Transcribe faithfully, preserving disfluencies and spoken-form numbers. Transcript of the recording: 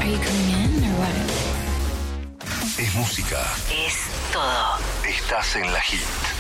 Are you coming in or what? Es música. Es todo. Estás en la hit.